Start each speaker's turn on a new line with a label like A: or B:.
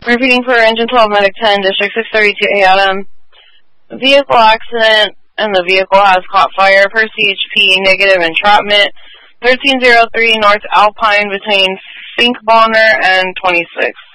A: Repeating for Engine 12, Medic 10, District 632 Adam. Vehicle accident and the vehicle has caught fire per CHP, negative entrapment. 1303 North Alpine between Finkbonner and 26.